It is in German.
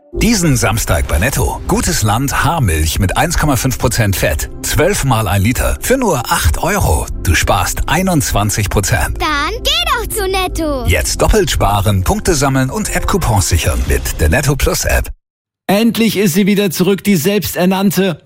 Diesen Samstag bei Netto. Gutes Land Haarmilch mit 1,5% Fett. 12 mal 1 Liter für nur 8 €. Du sparst 21%. Dann geh doch zu Netto. Jetzt doppelt sparen, Punkte sammeln und App-Coupons sichern mit der Netto Plus App. Endlich ist sie wieder zurück, die selbsternannte